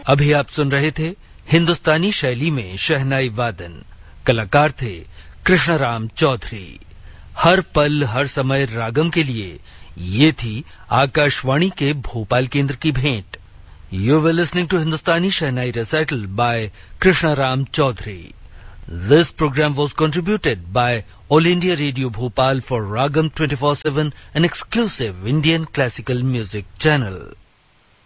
अभी आप सुन रहे थे हिंदुस्तानी शैली में शहनाई वादन। कलाकार थे कृष्णराम चौधरी। हर पल हर समय रागम के लिए ये थी आकाशवाणी के भोपाल केंद्र की भेंट। You were listening to Hindustani shehnai रेसाइटल bye Krishnaram Chaudhary. This program was contributed by All India Radio Bhopal for Ragam 24/7, an exclusive Indian classical music channel.